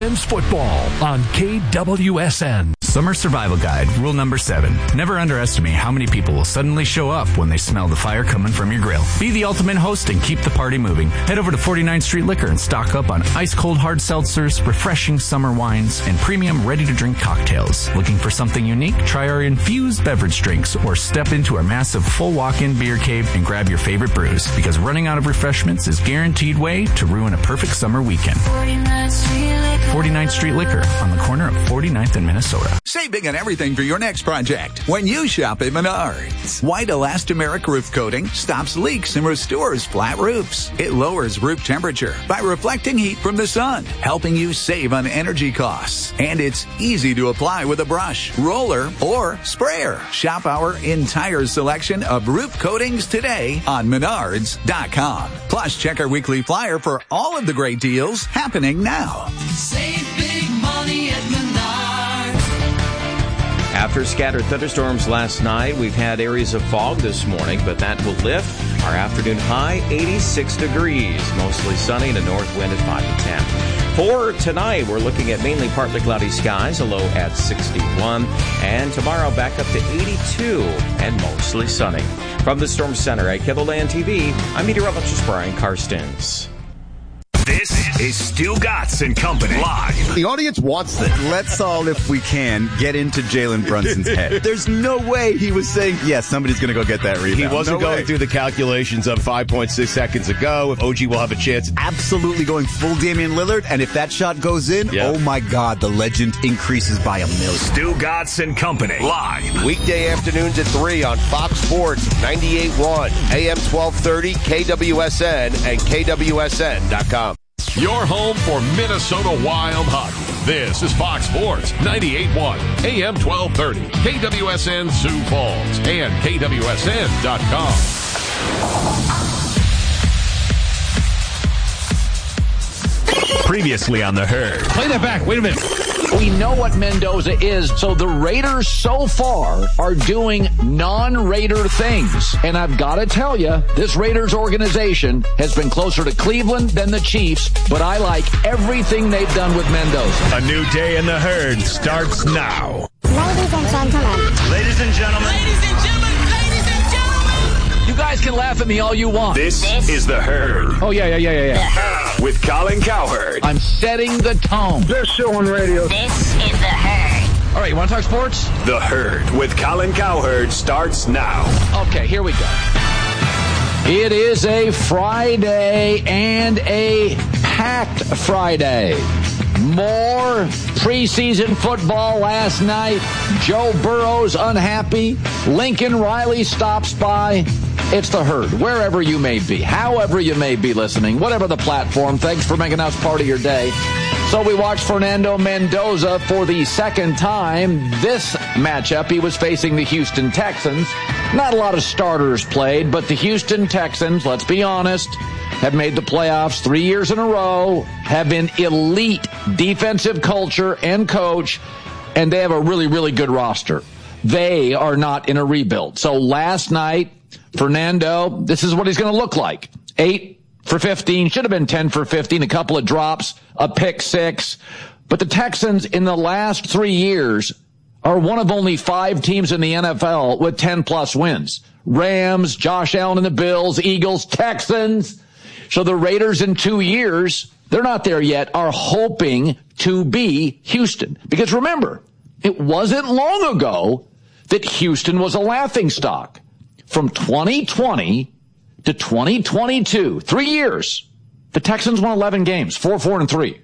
Football on KWSN. Summer Survival Guide, rule number 7. Never underestimate how many people will suddenly show up when they smell the fire coming from your grill. Be the ultimate host and keep the party moving. Head over to 49th Street Liquor and stock up on ice-cold hard seltzers, refreshing summer wines, and premium ready-to-drink cocktails. Looking for something unique? Try our infused beverage drinks or step into our massive full walk-in beer cave and grab your favorite brews, because running out of refreshments is guaranteed way to ruin a perfect summer weekend. 49th Street Liquor on the corner of 49th and Minnesota. Save big on everything for your next project when you shop at Menards. White elastomeric roof coating stops leaks and restores flat roofs. It lowers roof temperature by reflecting heat from the sun, helping you save on energy costs. And it's easy to apply with a brush, roller, or sprayer. Shop our entire selection of roof coatings today on Menards.com. Plus, check our weekly flyer for all of the great deals happening now. Save big money at Menards. After scattered thunderstorms last night, we've had areas of fog this morning, but that will lift. Our afternoon high, 86 degrees. Mostly sunny and a north wind at 5 to 10. For tonight, we're looking at mainly partly cloudy skies, a low at 61. And tomorrow, back up to 82 and mostly sunny. From the Storm Center at KELOLAND TV, I'm meteorologist Brian Karstens. This is Stu Gatz and Company live. The audience wants this. Let's all, if we can, get into Jalen Brunson's head. There's no way he was saying, yes, somebody's going to go get that rebound. He wasn't going through the calculations of 5.6 seconds ago. If OG will have a chance. Absolutely going full Damian Lillard. And if that shot goes in, oh my God, the legend increases by a million. Stu Gatz and Company live. Weekday afternoons at 3 on Fox Sports 98.1, AM 1230, KWSN, and KWSN.com. Your home for Minnesota Wild hockey. This is Fox Sports 98.1, AM 1230, KWSN Sioux Falls, and KWSN.com. Previously on The Herd. Play that back. Wait a minute. We know what Mendoza is, so the Raiders so far are doing non-Raider things. And I've got to tell you, this Raiders organization has been closer to Cleveland than the Chiefs, but I like everything they've done with Mendoza. A new day in The Herd starts now. Ladies and gentlemen. Ladies and gentlemen. Ladies and gentlemen. Ladies and gentlemen. You guys can laugh at me all you want. This is The Herd. Oh, yeah. With Colin Cowherd. I'm setting the tone. Best show on radio. This is The Herd. All right, you want to talk sports? The Herd with Colin Cowherd starts now. Okay, here we go. It is a Friday and a packed Friday. More preseason football last night. Joe Burrow's unhappy. Lincoln Riley stops by. It's The Herd, wherever you may be, however you may be listening, whatever the platform. Thanks for making us part of your day. So we watched Fernando Mendoza for the second time. This matchup, he was facing the Houston Texans. Not a lot of starters played, but the Houston Texans, let's be honest, have made the playoffs 3 years in a row, have an elite defensive culture and coach, and they have a really, really good roster. They are not in a rebuild. So last night, Fernando, this is what he's going to look like. 8 for 15, should have been 10 for 15, a couple of drops, a pick 6. But the Texans in the last 3 years are one of only 5 teams in the NFL with 10-plus wins. Rams, Josh Allen and the Bills, Eagles, Texans. So the Raiders in 2 years, they're not there yet, are hoping to be Houston. Because remember, it wasn't long ago that Houston was a laughingstock. From 2020 to 2022, 3 years, the Texans won 11 games, 4-4-3.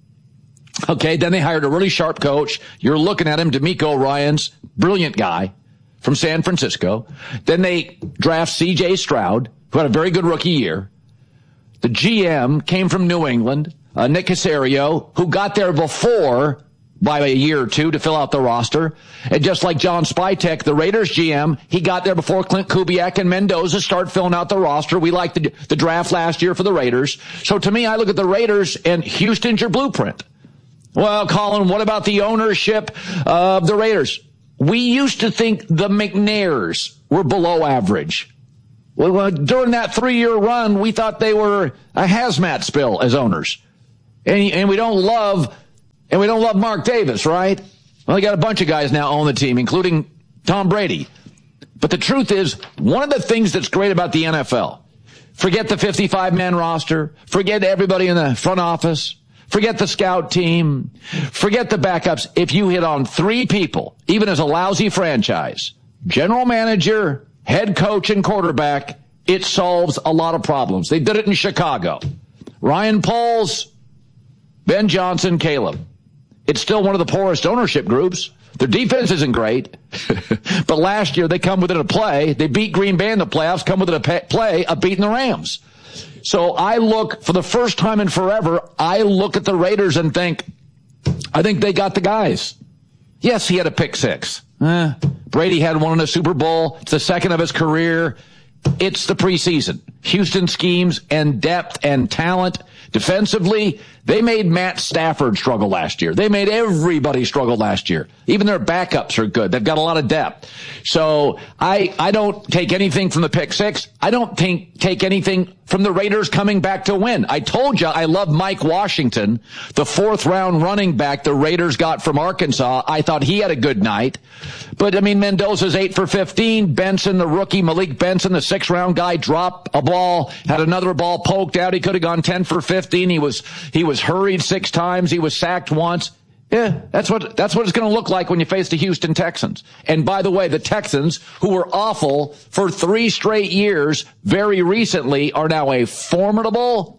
Okay, then they hired a really sharp coach. You're looking at him, D'Amico Ryans, brilliant guy from San Francisco. Then they draft C.J. Stroud, who had a very good rookie year. The GM came from New England, Nick Caserio, who got there before by a year or two to fill out the roster. And just like John Spytek, the Raiders GM, he got there before Clint Kubiak and Mendoza start filling out the roster. We liked the draft last year for the Raiders. So to me, I look at the Raiders and Houston's your blueprint. Well, Colin, what about the ownership of the Raiders? We used to think the McNairs were below average. Well, during that 3-year run, we thought they were a hazmat spill as owners. And we don't love And we don't love Mark Davis, right? Well, they got a bunch of guys now on the team, including Tom Brady. But the truth is, one of the things that's great about the NFL, forget the 55-man roster, forget everybody in the front office, forget the scout team, forget the backups. If you hit on 3 people, even as a lousy franchise, general manager, head coach, and quarterback, it solves a lot of problems. They did it in Chicago. Ryan Poles, Ben Johnson, Caleb. It's still one of the poorest ownership groups. Their defense isn't great. But last year, they come within a play. They beat Green Bay in the playoffs, come within a play of beating the Rams. So I look, for the first time in forever, I look at the Raiders and think, I think they got the guys. Yes, he had a pick 6. Brady had one in the Super Bowl. It's the second of his career. It's the preseason. Houston schemes and depth and talent. Defensively, they made Matt Stafford struggle last year. They made everybody struggle last year. Even their backups are good. They've got a lot of depth. So I don't take anything from the pick 6. I don't take anything from the Raiders coming back to win. I told you I love Mike Washington, the 4th-round running back the Raiders got from Arkansas. I thought he had a good night. But, I mean, Mendoza's 8 for 15. Benson, the rookie, Malik Benson, the 6th-round guy, dropped a ball, had another ball poked out. He could have gone 10 for 15. He was hurried 6 times. He was sacked once. Yeah, that's what it's going to look like when you face the Houston Texans. And by the way, the Texans, who were awful for 3 straight years, very recently are now a formidable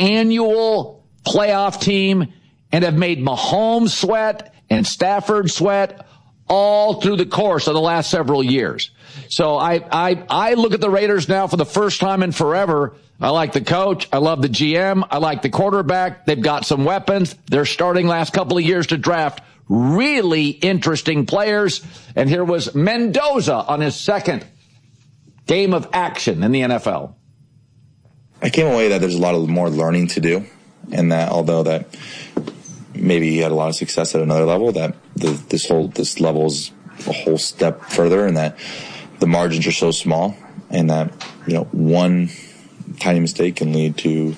annual playoff team and have made Mahomes sweat and Stafford sweat all through the course of the last several years. So I look at the Raiders now for the first time in forever. I like the coach. I love the GM. I like the quarterback. They've got some weapons. They're starting last couple of years to draft really interesting players. And here was Mendoza on his 2nd game of action in the NFL. I came away that there's a lot of more learning to do, and that although that maybe he had a lot of success at another level, that this level is a whole step further, and that the margins are so small, and that one tiny mistake can lead to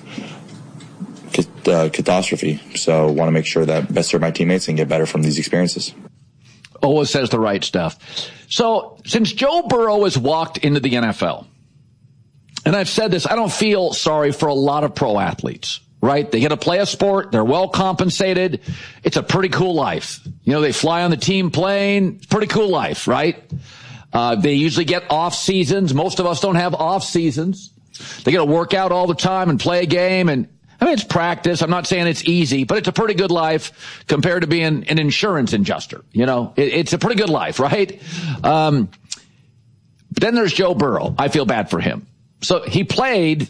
catastrophe. So I want to make sure that best serve my teammates and get better from these experiences. Always says the right stuff. So since Joe Burrow has walked into the NFL, and I've said this, I don't feel sorry for a lot of pro athletes, right? They get to play a sport. They're well compensated. It's a pretty cool life. They fly on the team plane. Pretty cool life, right? They usually get off seasons. Most of us don't have off seasons. They get to work out all the time and play a game. And I mean, it's practice. I'm not saying it's easy, but it's a pretty good life compared to being an insurance adjuster. It's a pretty good life, right? But then there's Joe Burrow. I feel bad for him. So he played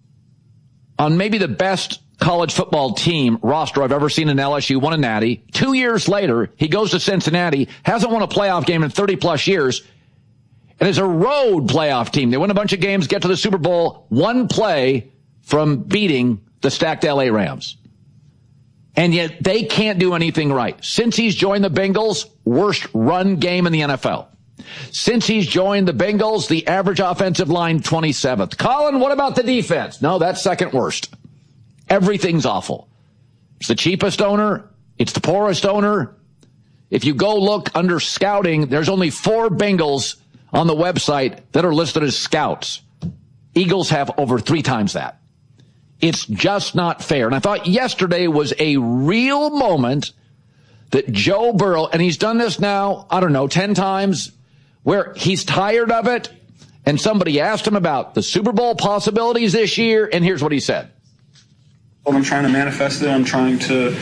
on maybe the best college football team roster I've ever seen in LSU, won a natty. 2 years later, he goes to Cincinnati, hasn't won a playoff game in 30 plus years. And it's a road playoff team. They win a bunch of games, get to the Super Bowl, 1 play from beating the stacked LA Rams. And yet they can't do anything right. Since he's joined the Bengals, worst run game in the NFL. Since he's joined the Bengals, the average offensive line, 27th. Colin, what about the defense? No, that's 2nd worst. Everything's awful. It's the cheapest owner. It's the poorest owner. If you go look under scouting, there's only 4 Bengals on the website that are listed as scouts. Eagles have over 3 times that. It's just not fair. And I thought yesterday was a real moment that Joe Burrow, and he's done this now, 10 times, where he's tired of it. And somebody asked him about the Super Bowl possibilities this year, and here's what he said. I'm trying to manifest it. I'm trying to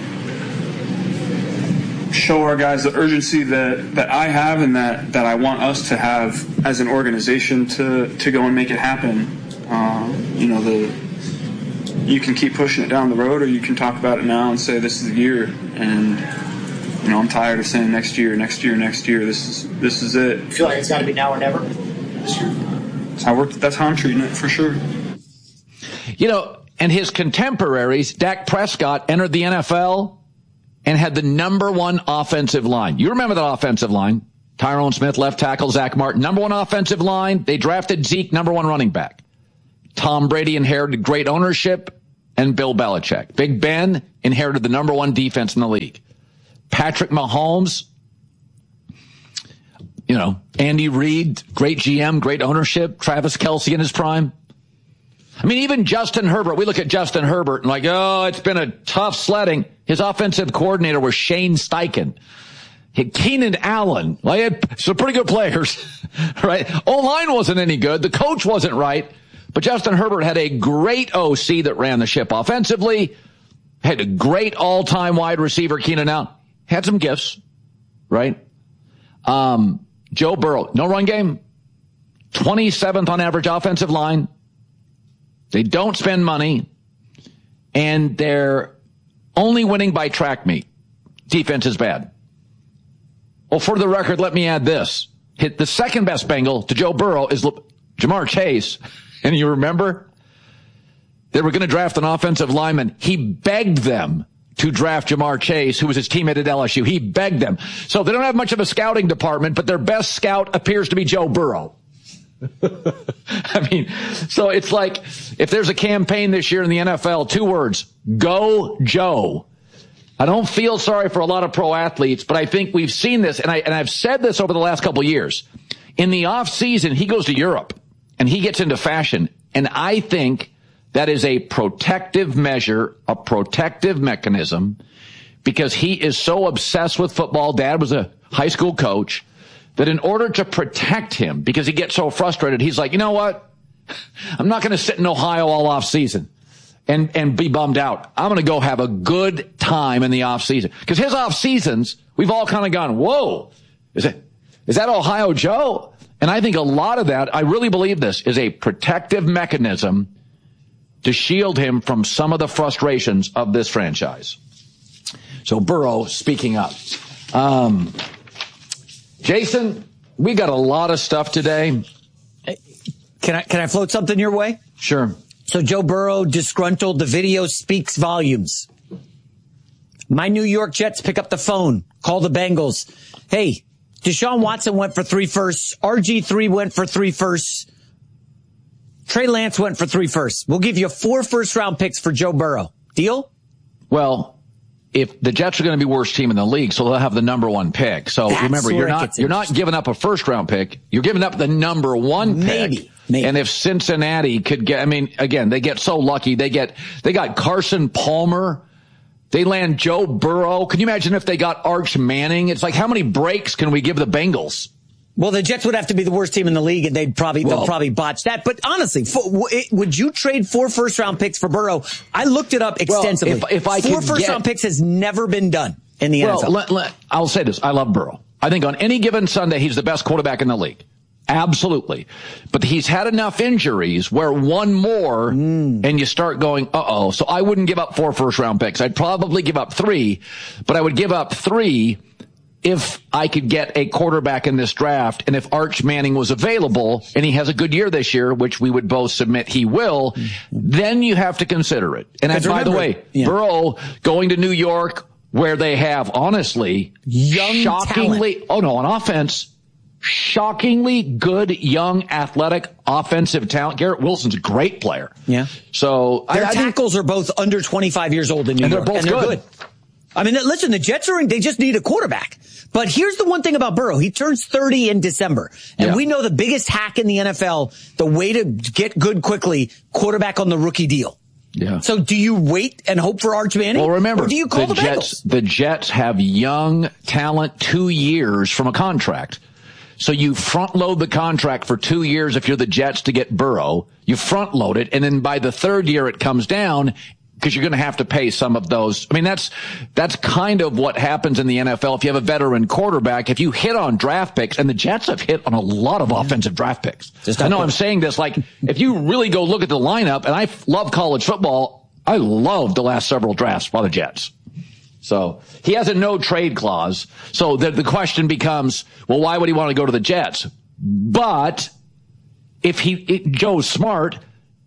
show our guys the urgency that I have and that I want us to have as an organization to go and make it happen. You can keep pushing it down the road, or you can talk about it now and say this is the year. And I'm tired of saying next year. This is it. You feel like it's got to be now or never this year? That's how I'm treating it, for sure. And his contemporaries, Dak Prescott, entered the NFL and had the number 1 offensive line. You remember that offensive line. Tyrone Smith, left tackle, Zach Martin, number 1 offensive line. They drafted Zeke, number 1 running back. Tom Brady inherited great ownership and Bill Belichick. Big Ben inherited the number one defense in the league. Patrick Mahomes, Andy Reid, great GM, great ownership. Travis Kelce in his prime. I mean, even Justin Herbert, we look at Justin Herbert and it's been a tough sledding. His offensive coordinator was Shane Steichen. Keenan Allen, some pretty good players, right? O-line wasn't any good. The coach wasn't right. But Justin Herbert had a great OC that ran the ship offensively, had a great all-time wide receiver, Keenan Allen. Had some gifts, right? Joe Burrow, no run game, 27th on average offensive line. They don't spend money, and they're only winning by track meet. Defense is bad. Well, for the record, let me add this. The second best Bengal to Joe Burrow is Jamar Chase. And you remember? They were going to draft an offensive lineman. He begged them to draft Jamar Chase, who was his teammate at LSU. He begged them. So they don't have much of a scouting department, but their best scout appears to be Joe Burrow. I mean, so it's like, if there's a campaign this year in the NFL, 2 words, go Joe. I don't feel sorry for a lot of pro athletes, but I think we've seen this, and I've said this over the last couple of years. In the off season, he goes to Europe and he gets into fashion, and I think that is a protective measure, a protective mechanism, because he is so obsessed with football. Dad was a high school coach, that in order to protect him, because he gets so frustrated, he's like, you know what? I'm not going to sit in Ohio all off season and be bummed out. I'm going to go have a good time in the off season. Because his off seasons, we've all kind of gone, whoa, is that Ohio Joe? And I think a lot of that, I really believe this, is a protective mechanism to shield him from some of the frustrations of this franchise. So Burrow speaking up. Jason, we got a lot of stuff today. Can I float something your way? Sure. So Joe Burrow disgruntled. The video speaks volumes. My New York Jets pick up the phone, call the Bengals. Hey, Deshaun Watson went for 3 firsts. RG3 went for 3 firsts. Trey Lance went for 3 firsts. We'll give you 4 first-round picks for Joe Burrow. Deal? Well, if the Jets are going to be worst team in the league, so they'll have the number 1 pick. So remember, you're not giving up a first-round pick. You're giving up the number 1 pick. Maybe. And if Cincinnati could get, again, they get so lucky. They got Carson Palmer. They land Joe Burrow. Can you imagine if they got Arch Manning? It's like, how many breaks can we give the Bengals? Well, the Jets would have to be the worst team in the league, and they'll probably botch that. But honestly, would you trade 4 first-round picks for Burrow? I looked it up extensively. Well, if I 4 first-round picks has never been done in the NFL. I'll say this. I love Burrow. I think on any given Sunday, he's the best quarterback in the league. Absolutely. But he's had enough injuries where one more and you start going, uh-oh. So I wouldn't give up 4 first-round picks. I'd probably give up 3, but I would give up 3 if I could get a quarterback in this draft, and if Arch Manning was available and he has a good year this year, which we would both submit he will, then you have to consider it. And by the way, Burrow going to New York, where they have, honestly, shockingly, on offense, shockingly good, young, athletic, offensive talent. Garrett Wilson's a great player. Yeah. So their tackles are both under 25 years old in New York. And they're both good. I mean, listen, the Jets they just need a quarterback. But here's the one thing about Burrow. He turns 30 in December. And we know the biggest hack in the NFL, the way to get good quickly, quarterback on the rookie deal. Yeah. So do you wait and hope for Arch Manning? Well, remember, or do you call the Bengals? The Jets have young talent 2 years from a contract. So you front load the contract for 2 years if you're the Jets to get Burrow. You front load it, and then by the 3rd year it comes down, because you're going to have to pay some of those. I mean, that's kind of what happens in the NFL. If you have a veteran quarterback, if you hit on draft picks, and the Jets have hit on a lot of offensive draft picks. I know I'm saying this, like, if you really go look at the lineup, and I love college football, I love the last several drafts by the Jets. So he has a no trade clause. So the question becomes, well, why would he want to go to the Jets? But if Joe's smart,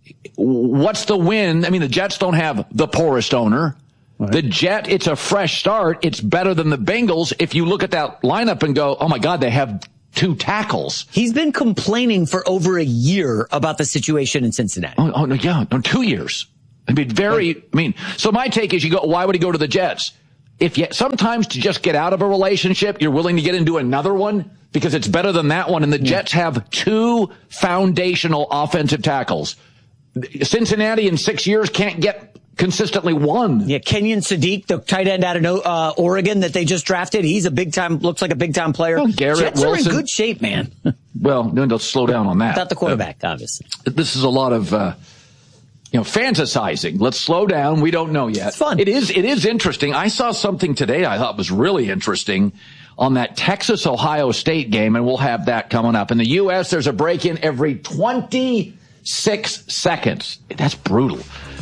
what's the win? I mean, the Jets don't have the poorest owner. Right. It's a fresh start. It's better than the Bengals. If you look at that lineup and go, oh my God, they have 2 tackles. He's been complaining for over a year about the situation in Cincinnati. Oh no, 2 years. So my take is why would he go to the Jets? Sometimes to just get out of a relationship, you're willing to get into another one because it's better than that one. And the Jets have 2 foundational offensive tackles. Cincinnati in 6 years can't get consistently one. Yeah, Kenyon Sadiq, the tight end out of Oregon that they just drafted, looks like a big-time player. Well, Garrett Jets Wilson. are in good shape, man. Well, no, they'll slow down on that. Without the quarterback, obviously. This is a lot of, fantasizing. Let's slow down. We don't know yet. It's fun. It is interesting. I saw something today I thought was really interesting on that Texas-Ohio State game, and we'll have that coming up. In the U.S., there's a break-in every 26 seconds. That's brutal.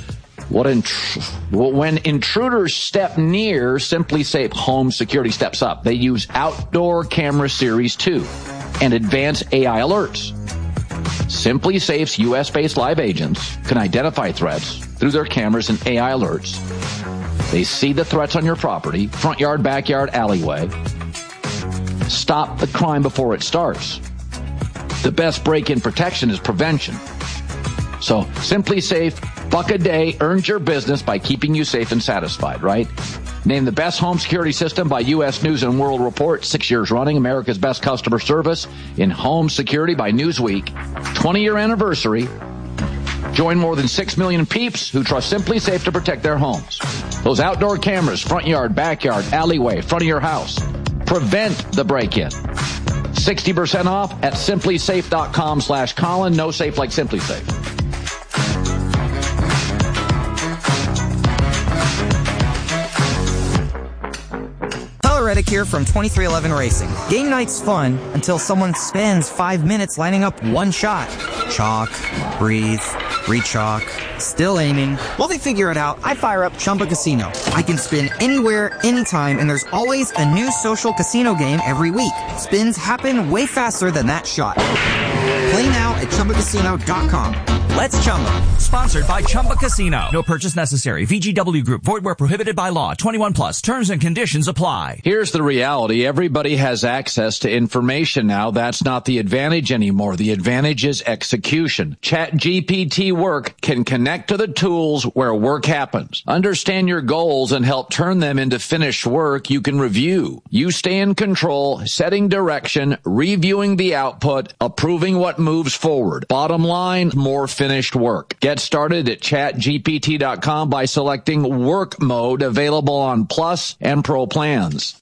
When intruders step near, SimpliSafe Home Security steps up. They use Outdoor Camera Series 2 and advanced AI alerts. SimpliSafe's U.S.-based live agents can identify threats through their cameras and AI alerts. They see the threats on your property, front yard, backyard, alleyway. Stop the crime before it starts. The best break-in protection is prevention. So SimpliSafe, $1 a day, earns your business by keeping you safe and satisfied, right? Named the best home security system by U.S. News and World Report, 6 years running, America's best customer service in home security by Newsweek. 20-year anniversary. Join more than 6 million peeps who trust SimpliSafe to protect their homes. Those outdoor cameras, front yard, backyard, alleyway, front of your house. Prevent the break-in. 60% off at SimpliSafe.com/Colin. No safe like SimpliSafe. Reddick here from 2311 Racing. Game night's fun until someone spends 5 minutes lining up one shot. Chalk, breathe, re-chalk, still aiming. While they figure it out, I fire up Chumba Casino. I can spin anywhere, anytime, and there's always a new social casino game every week. Spins happen way faster than that shot. Play now at ChumbaCasino.com. Let's Chumba. Sponsored by Chumba Casino. No purchase necessary. VGW Group. Void where prohibited by law. 21 plus. Terms and conditions apply. Here's the reality. Everybody has access to information now. That's not the advantage anymore. The advantage is execution. ChatGPT Work can connect to the tools where work happens. Understand your goals and help turn them into finished work you can review. You stay in control, setting direction, reviewing the output, approving what moves forward. Bottom line, more finished work. Get started at chatgpt.com by selecting work mode, available on Plus and Pro plans.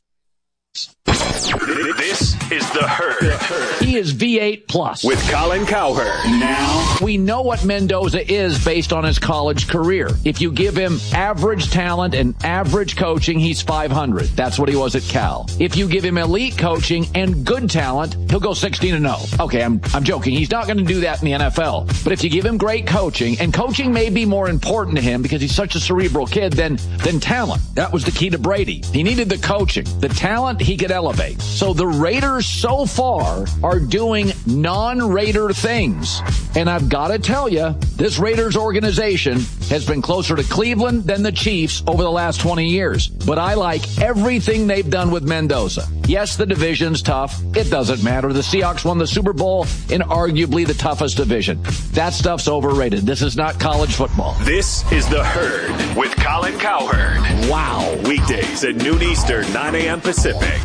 This is The Herd. He is V8 Plus. With Colin Cowherd. Now, we know what Mendoza is based on his college career. If you give him average talent and average coaching, he's 500. That's what he was at Cal. If you give him elite coaching and good talent, he'll go 16-0. Okay, I'm joking. He's not going to do that in the NFL. But if you give him great coaching, and coaching may be more important to him because he's such a cerebral kid than talent. That was the key to Brady. He needed the coaching. The talent, he could elevate. So the Raiders so far are doing non-Raider things. And I've got to tell you, this Raiders organization has been closer to Cleveland than the Chiefs over the last 20 years. But I like everything they've done with Mendoza. Yes, the division's tough. It doesn't matter. The Seahawks won the Super Bowl in arguably the toughest division. That stuff's overrated. This is not college football. This is The Herd with Colin Cowherd. Wow. Weekdays at noon Eastern, 9 a.m. Pacific.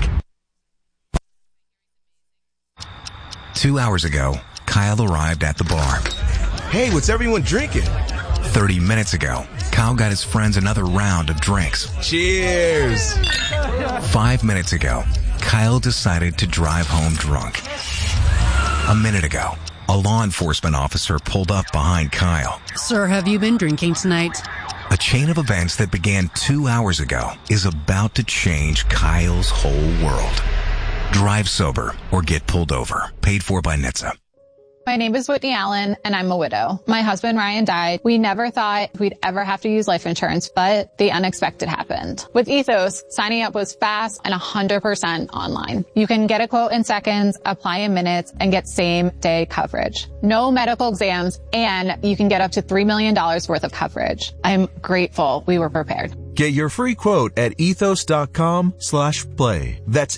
2 hours ago, Kyle arrived at the bar. Hey, what's everyone drinking? 30 minutes ago, Kyle got his friends another round of drinks. Cheers! 5 minutes ago, Kyle decided to drive home drunk. A minute ago, a law enforcement officer pulled up behind Kyle. Sir, have you been drinking tonight? A chain of events that began 2 hours ago is about to change Kyle's whole world. Drive sober or get pulled over. Paid for by NHTSA. My name is Whitney Allen, and I'm a widow. My husband, Ryan, died. We never thought we'd ever have to use life insurance, but the unexpected happened. With Ethos, signing up was fast and 100% online. You can get a quote in seconds, apply in minutes, and get same-day coverage. No medical exams, and you can get up to $3 million worth of coverage. I'm grateful we were prepared. Get your free quote at ethos.com/play. That's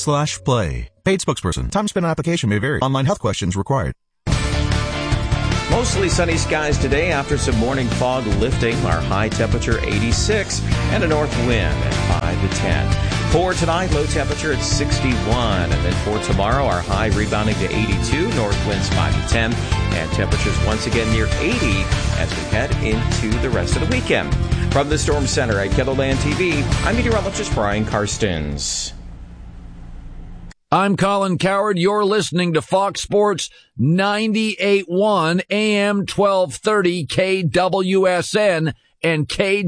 ethos.com/play. Paid spokesperson. Time spent on application may vary. Online health questions required. Mostly sunny skies today after some morning fog lifting. Our high temperature 86 and a north wind at 5 to 10. For tonight, low temperature at 61. And then for tomorrow, our high rebounding to 82, north winds 5 to 10, and temperatures once again near 80 as we head into the rest of the weekend. From the Storm Center at Kettleland TV, I'm meteorologist Brian Karstens. I'm Colin Coward. You're listening to Fox Sports 98.1 AM 1230 KWSN and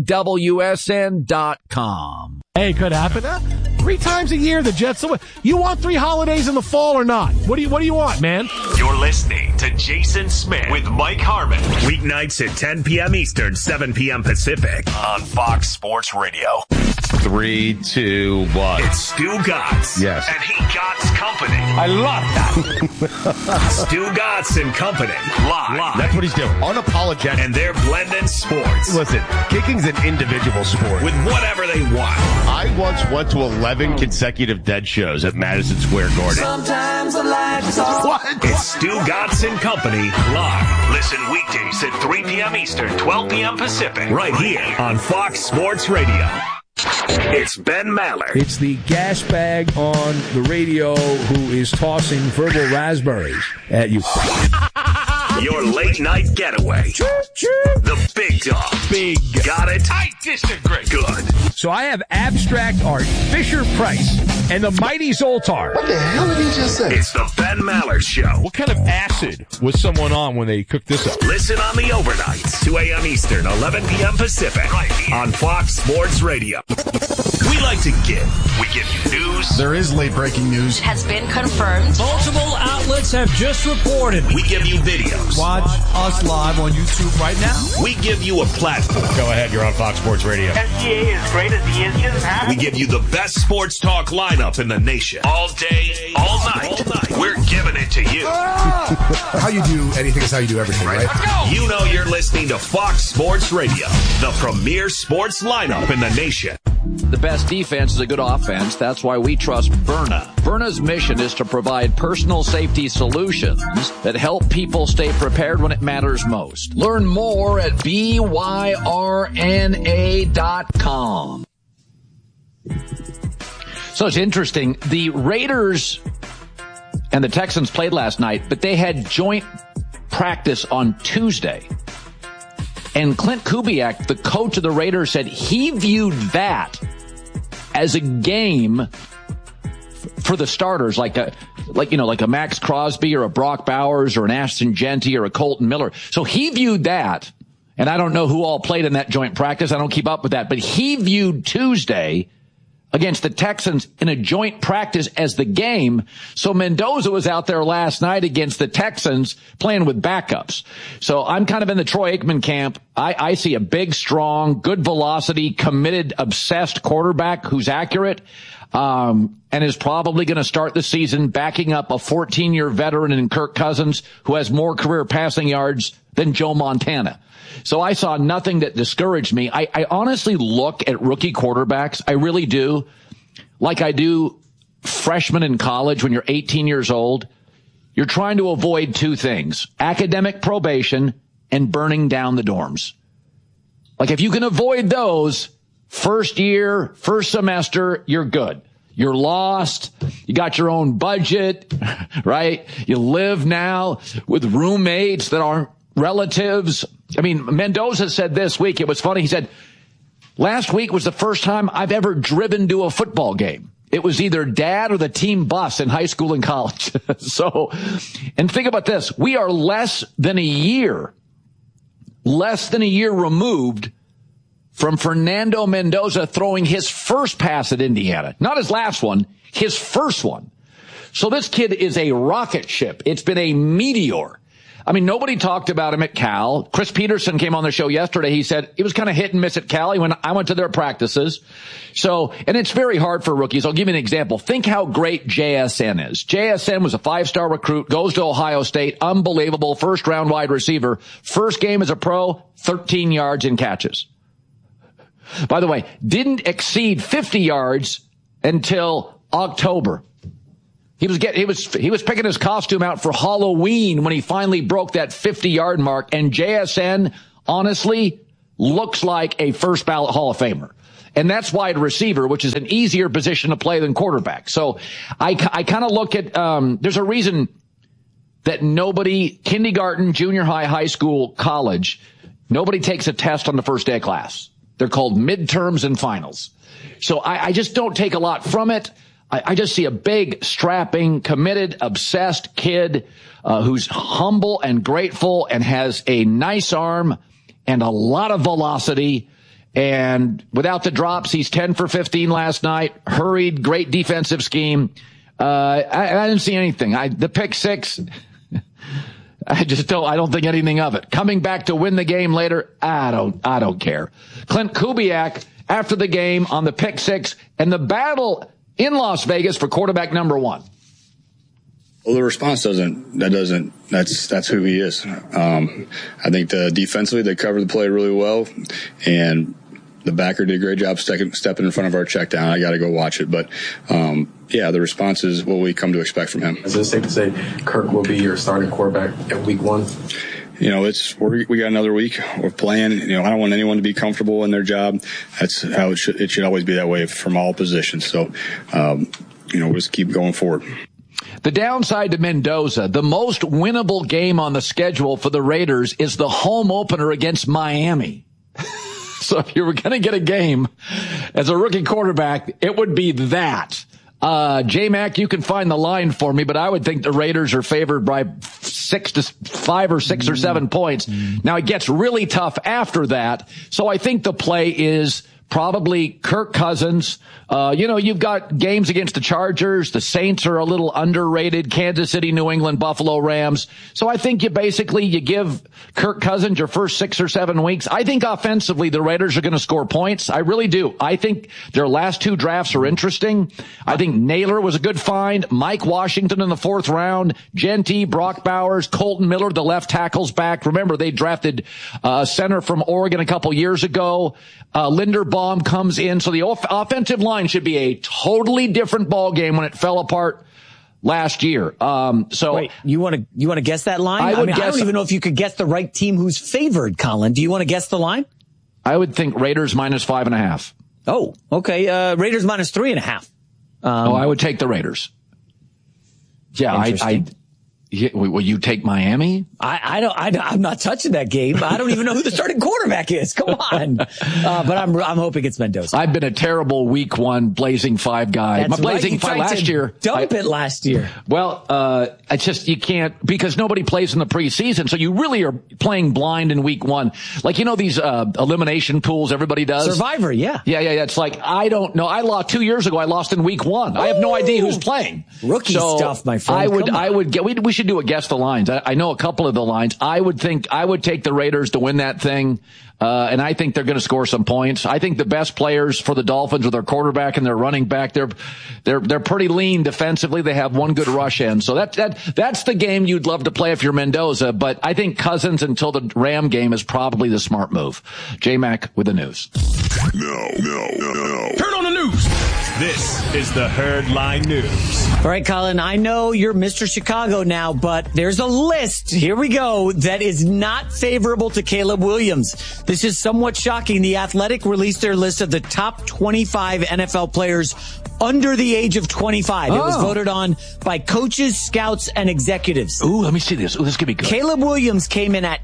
KWSN.com. Hey, could happen. 3 times a year, the Jets. You want 3 holidays in the fall or not? What do you want, man? You're listening to Jason Smith with Mike Harmon. Weeknights at 10 p.m. Eastern, 7 p.m. Pacific on Fox Sports Radio. 3, 2, 1. It's Stu Gatz. Yes. And he Gatz Company. I love that. Stu Gatz and Company. Live. That's what he's doing. Unapologetic. And they're blending sports. Listen, kicking's an individual sport. With whatever they want. I once went to 11 consecutive Dead shows at Madison Square Garden. Sometimes I like to What? It's Stu Gatz and Company live. Listen weekdays at 3 p.m. Eastern, 12 p.m. Pacific. Right here on Fox Sports Radio. It's Ben Maller. It's the gas bag on the radio who is tossing verbal raspberries at you. Your late night getaway. The big dog. Big. Got it? I disagree. Good. So I have abstract art, Fisher Price, and the mighty Zoltar. What the hell did he just say? It's the Ben Maller Show. What kind of acid was someone on when they cooked this up? Listen on the overnights, 2 a.m. Eastern, 11 p.m. Pacific, right here on Fox Sports Radio. We like to give. We give you news. There is late breaking news. has been confirmed. Multiple outlets have just reported. We give you videos. Watch us live on YouTube right now. We give you a platform. Go ahead, you're on Fox Sports Radio. SGA as great as he is, just have We give you the best sports talk lineup in the nation. All day, all night. We're giving it to you. How you do anything is how you do everything, right? You know you're listening to Fox Sports Radio, the premier sports lineup in the nation. The best defense is a good offense. That's why we trust Byrna. Byrna's mission is to provide personal safety solutions that help people stay prepared when it matters most. Learn more at byrna.com. So it's interesting. The Raiders and the Texans played last night, but they had joint practice on Tuesday. And Clint Kubiak, the coach of the Raiders, said he viewed that as a game for the starters, like a Max Crosby or a Brock Bowers or an Ashton Genty or a Colton Miller. So he viewed that, and I don't know who all played in that joint practice. I don't keep up with that, but he viewed Tuesday against the Texans in a joint practice as the game. So Mendoza was out there last night against the Texans playing with backups. So I'm kind of in the Troy Aikman camp. I see a big, strong, good velocity, committed, obsessed quarterback who's accurate, and is probably going to start the season backing up a 14-year veteran in Kirk Cousins who has more career passing yards than Joe Montana. So I saw nothing that discouraged me. I honestly look at rookie quarterbacks. I really do. Like I do freshmen in college when you're 18 years old. You're trying to avoid 2 things: academic probation and burning down the dorms. Like if you can avoid those, first year, first semester, you're good. You're lost. You got your own budget, right? You live now with roommates that aren't relatives. I mean, Mendoza said this week, it was funny. He said, last week was the first time I've ever driven to a football game. It was either dad or the team bus in high school and college. So, and think about this. We are less than a year removed from Fernando Mendoza throwing his first pass at Indiana. Not his last one, his first one. So this kid is a rocket ship. It's been a meteor. I mean, nobody talked about him at Cal. Chris Peterson came on the show yesterday. He said it was kind of hit and miss at Cal. I went to their practices. So, and it's very hard for rookies. I'll give you an example. Think how great JSN is. JSN was a 5-star recruit, goes to Ohio State, unbelievable, first-round wide receiver. First game as a pro, 13 yards in catches. By the way, didn't exceed 50 yards until October. He was picking his costume out for Halloween when he finally broke that 50-yard mark. And JSN, honestly, looks like a first ballot Hall of Famer. And that's wide receiver, which is an easier position to play than quarterback. So I kind of look at, there's a reason that nobody, kindergarten, junior high, high school, college, nobody takes a test on the first day of class. They're called midterms and finals. So I just don't take a lot from it. I just see a big, strapping, committed, obsessed kid who's humble and grateful and has a nice arm and a lot of velocity. And without the drops, he's 10 for 15 last night. Hurried, great defensive scheme. I didn't see anything. The pick six, I don't think anything of it. Coming back to win the game later, I don't care. Clint Kubiak after the game on the pick six and the battle in Las Vegas for quarterback number one. Well, the response that's who he is. I think defensively they covered the play really well, and the backer did a great job stepping in front of our check down. I got to go watch it. But, the response is what we come to expect from him. Is it safe to say Kirk will be your starting quarterback at week one? We got another week. We're playing. I don't want anyone to be comfortable in their job. That's how it should always be that way from all positions. So, we'll just keep going forward. The downside to Mendoza, the most winnable game on the schedule for the Raiders is the home opener against Miami. So if you were going to get a game as a rookie quarterback, it would be that. J-Mac, you can find the line for me, but I would think the Raiders are favored by 5 or 6 or 7 points. Now it gets really tough after that. So I think the play is probably Kirk Cousins. You've got games against the Chargers. The Saints are a little underrated. Kansas City, New England, Buffalo, Rams. So I think you give Kirk Cousins your first 6 or 7 weeks. I think offensively the Raiders are going to score points. I really do. I think their last 2 drafts are interesting. I think Naylor was a good find. Mike Washington in the 4th round. Genty, Brock Bowers, Colton Miller, the left tackle's back. Remember, they drafted center from Oregon a couple years ago. Linderbaum comes in. So the offensive line should be a totally different ball game when it fell apart last year. Wait, you want to guess that line? I don't even know if you could guess the right team who's favored, Colin. Do you want to guess the line? I would think Raiders minus 5.5. Oh, okay. Raiders minus 3.5. I would take the Raiders. Yeah, will you take Miami? I'm not touching that game. I don't even know who the starting quarterback is. Come on. But I'm hoping it's Mendoza. I've been a terrible week 1 Blazing 5 guy. That's Blazing 5 last year. Dump it last year. Well, you can't, because nobody plays in the preseason. So you really are playing blind in week 1. Like, these, elimination pools everybody does. Survivor. Yeah. Yeah. It's like, I don't know. 2 years ago, I lost in week 1. I have no idea who's playing. Rookie stuff, my friend. We should do a guess the lines. I know a couple of the lines. I would take the Raiders to win that thing. And I think they're going to score some points. I think the best players for the Dolphins are their quarterback and their running back. They're pretty lean defensively. They have one good rush end. So that's the game you'd love to play if you're Mendoza. But I think Cousins until the Ram game is probably the smart move. J-Mac with the news. No. Turn on the news. This is the Herd Line News. All right, Colin, I know you're Mr. Chicago now, but there's a list, here we go, that is not favorable to Caleb Williams. This is somewhat shocking. The Athletic released their list of the top 25 NFL players under the age of 25. It was voted on by coaches, scouts, and executives. Ooh, let me see this. Ooh, this could be good. Caleb Williams came in at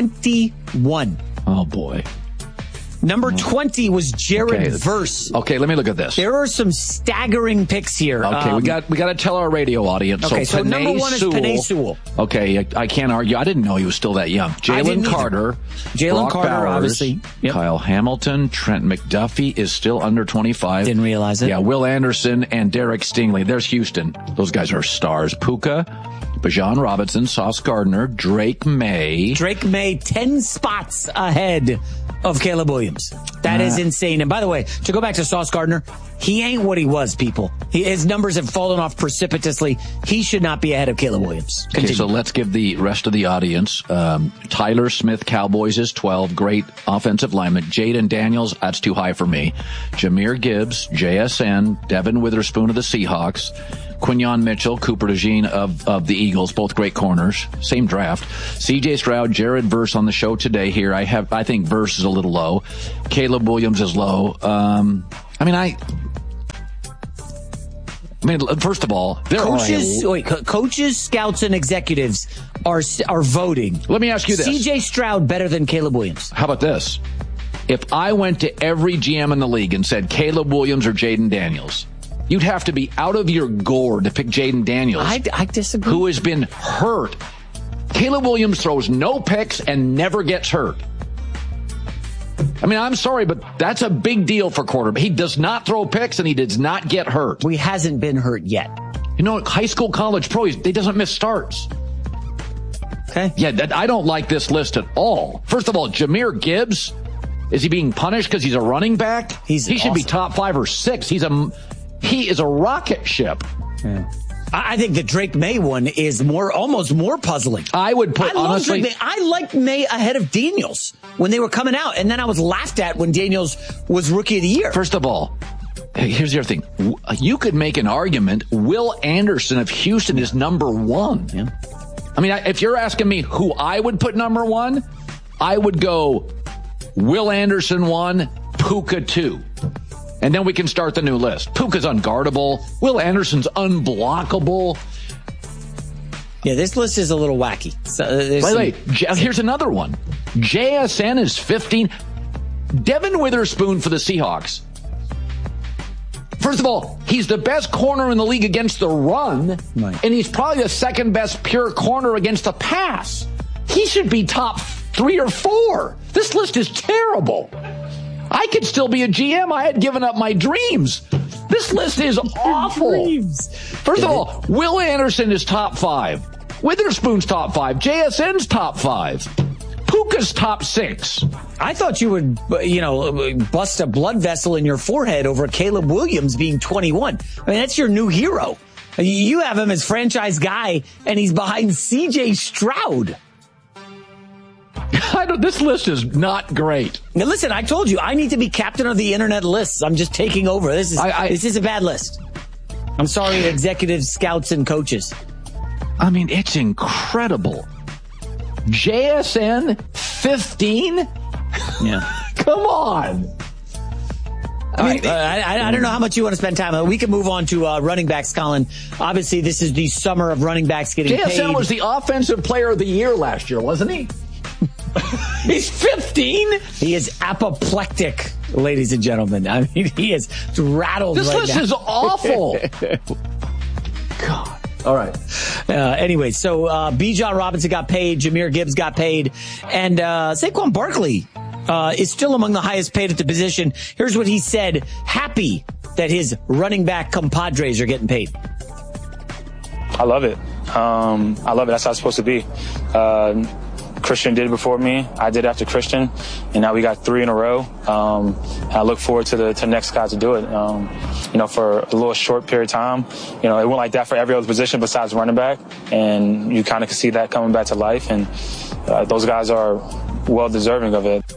21. Oh, boy. Number 20 was Jared Verse. Okay, let me look at this. There are some staggering picks here. Okay, we got to tell our radio audience. Okay, so number 1 is Penei Sewell. Okay, I can't argue. I didn't know he was still that young. Jalen Carter. Jalen Carter, Bowers, obviously. Yep. Kyle Hamilton. Trent McDuffie is still under 25. Didn't realize it. Yeah, Will Anderson and Derek Stingley. There's Houston. Those guys are stars. Puka, Bijan Robinson, Sauce Gardner, Drake May. Drake May 10 spots ahead of Caleb Williams. That is insane. And by the way, to go back to Sauce Gardner, he ain't what he was, people. His numbers have fallen off precipitously. He should not be ahead of Caleb Williams. Continue. Okay, so let's give the rest of the audience. Tyler Smith, Cowboys is 12. Great offensive lineman. Jaden Daniels, that's too high for me. Jahmyr Gibbs, JSN. Devin Witherspoon of the Seahawks. Quinyon Mitchell, Cooper DeJean of the Eagles, both great corners, same draft. C.J. Stroud, Jared Verse on the show today here. I think Verse is a little low. Caleb Williams is low. First of all, coaches, scouts, and executives are voting. Let me ask you this. C.J. Stroud better than Caleb Williams. How about this? If I went to every GM in the league and said Caleb Williams or Jaden Daniels, you'd have to be out of your gourd to pick Jaden Daniels. I disagree. Who has been hurt. Caleb Williams throws no picks and never gets hurt. I mean, I'm sorry, but that's a big deal for quarterback. He does not throw picks, and he does not get hurt. He hasn't been hurt yet. You know, high school, college, pro, he doesn't miss starts. Okay. Yeah, I don't like this list at all. First of all, Jahmyr Gibbs, is he being punished because he's a running back? He should be top 5 or 6. He is a rocket ship. Yeah. I think the Drake May one is almost more puzzling. I liked May ahead of Daniels when they were coming out, and then I was laughed at when Daniels was Rookie of the Year. First of all, here's the other thing. You could make an argument Will Anderson of Houston is number 1. Yeah. I mean, if you're asking me who I would put number 1, I would go Will Anderson 1, Puka 2. And then we can start the new list. Puka's unguardable. Will Anderson's unblockable. Yeah, this list is a little wacky. Here's another one. JSN is 15. Devin Witherspoon for the Seahawks. First of all, he's the best corner in the league against the run, right, and he's probably the second best pure corner against the pass. He should be top 3 or 4. This list is terrible. I could still be a GM. I had given up my dreams. This list is awful. First of all, Will Anderson is top 5. Witherspoon's top 5. JSN's top 5. Puka's top 6. I thought you would, bust a blood vessel in your forehead over Caleb Williams being 21. I mean, that's your new hero. You have him as franchise guy, and he's behind C.J. Stroud. This list is not great. Now, listen, I told you, I need to be captain of the internet lists. I'm just taking over. This is a bad list. I'm sorry, executives, scouts, and coaches. I mean, it's incredible. JSN 15? Yeah. Come on. I don't know how much you want to spend time on it. We can move on to running backs, Colin. Obviously, this is the summer of running backs getting paid. JSN was the offensive player of the year last year, wasn't he? He's 15. He is apoplectic, ladies and gentlemen. I mean, he is rattled right now. This list is awful. God. All right. Anyway, so Bijan Robinson got paid. Jahmyr Gibbs got paid. And Saquon Barkley is still among the highest paid at the position. Here's what he said. Happy that his running back compadres are getting paid. I love it. I love it. That's how it's supposed to be. Christian did it before me. I did after Christian. And now we got 3 in a row. I look forward to the next guy to do it. For a little short period of time, it went like that for every other position besides running back. And you kind of can see that coming back to life. And those guys are well deserving of it.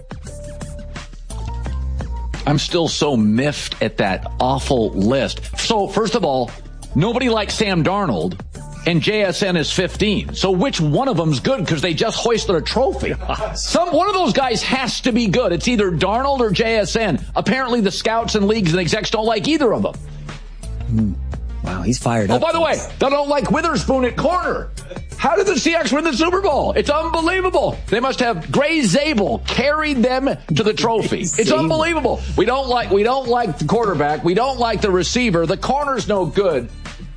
I'm still so miffed at that awful list. So, first of all, nobody likes Sam Darnold. And JSN is 15. So which one of them's good? Because they just hoisted a trophy. One of those guys has to be good. It's either Darnold or JSN. Apparently the scouts and leagues and execs don't like either of them. Wow, he's fired up. Oh, by the way, they don't like Witherspoon at corner. How did the Seahawks win the Super Bowl? It's unbelievable. They must have Gray Zabel carried them to the trophy. It's unbelievable. We don't like the quarterback. We don't like the receiver. The corner's no good.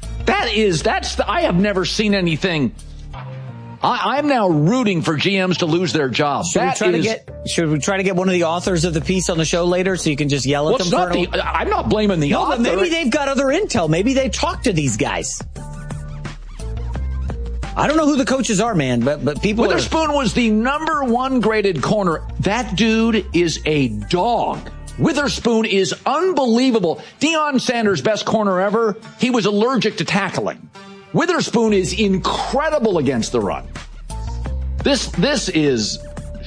I have never seen anything. I'm now rooting for GMs to lose their job. Should we try to get one of the authors of the piece on the show later so you can just yell at them? I'm not blaming the author. But maybe they've got other intel. Maybe they talked to these guys. I don't know who the coaches are, man, but people. Witherspoon was the number 1 graded corner. That dude is a dog. Witherspoon is unbelievable. Deion Sanders, best corner ever. He was allergic to tackling. Witherspoon is incredible against the run. This is,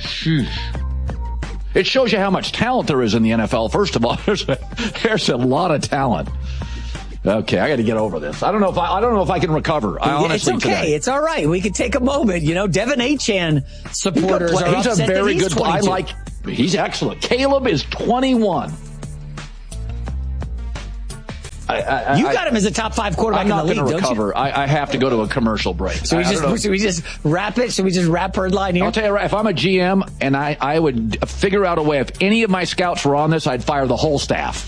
it shows you how much talent there is in the NFL. First of all, there's a lot of talent. Okay, I got to get over this. I don't know if I can recover. It's okay. Today. It's all right. We can take a moment. Devin Achane supporters are he's upset a very that good player. He's excellent. Caleb is 21. You got him as a top 5 quarterback in the league, don't you? I'm not going to recover. I have to go to a commercial break. Should we just wrap it? Should we just wrap Birdline here? I'll tell you right. If I'm a GM and I would figure out a way, if any of my scouts were on this, I'd fire the whole staff.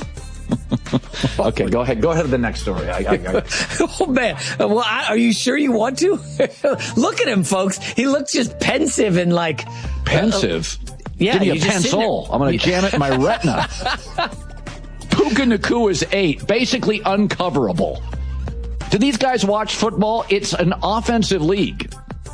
Okay, go ahead. Go ahead to the next story. Oh, man. Well, are you sure you want to? Look at him, folks. He looks just pensive and like... Pensive? Yeah. Give me a pencil. I'm going to jam it in my retina. Puka Nacua is 8, basically uncoverable. Do these guys watch football? It's an offensive league.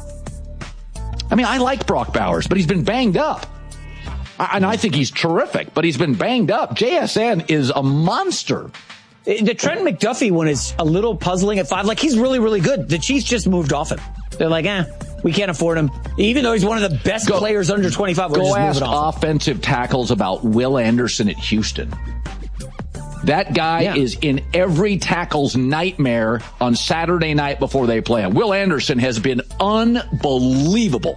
I mean, I like Brock Bowers, but he's been banged up. And I think he's terrific, but he's been banged up. JSN is a monster. The Trent McDuffie one is a little puzzling at 5. Like, he's really, really good. The Chiefs just moved off him. They're like, we can't afford him. Even though he's one of the best players under 25, we're just moving off him. Go ask offensive tackles about Will Anderson at Houston. That guy is in every tackle's nightmare on Saturday night before they play him. Will Anderson has been unbelievable.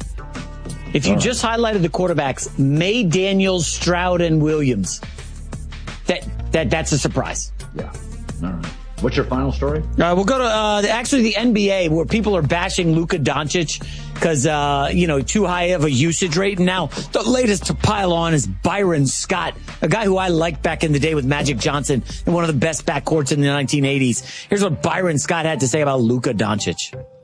If you just highlighted the quarterbacks, May, Daniels, Stroud, and Williams, that's a surprise. Yeah. All right. What's your final story? We'll go to actually the NBA, where people are bashing Luka Doncic because too high of a usage rate. And now the latest to pile on is Byron Scott, a guy who I liked back in the day with Magic Johnson and one of the best backcourts in the 1980s. Here's what Byron Scott had to say about Luka Doncic.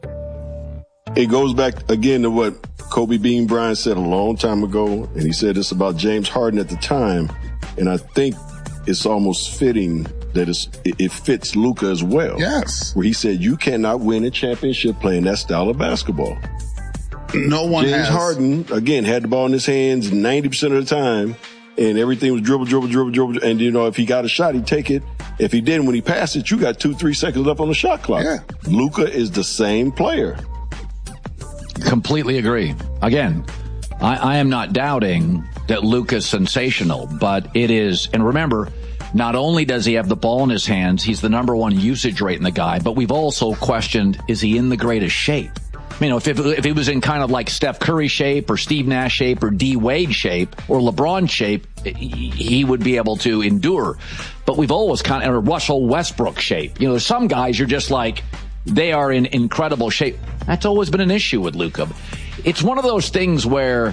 It goes back again to what Kobe Bean Bryant said a long time ago, and he said this about James Harden at the time, and I think it's almost fitting that it fits Luka as well. Yes. Where he said you cannot win a championship playing that style of basketball. No one James Harden, again, had the ball in his hands 90% of the time, and everything was dribble. And, if he got a shot, he'd take it. If he didn't, when he passed it, you got 2-3 seconds left on the shot clock. Yeah. Luka is the same player. Completely agree. Again, I am not doubting that Luka's sensational, but it is, and remember, not only does he have the ball in his hands, he's the number 1 usage rate in the guy, but we've also questioned, is he in the greatest shape? If he was in kind of like Steph Curry shape or Steve Nash shape or D Wade shape or LeBron shape, he would be able to endure. But we've always or Russell Westbrook shape. There's some guys you're just like, they are in incredible shape. That's always been an issue with Luka. It's one of those things where,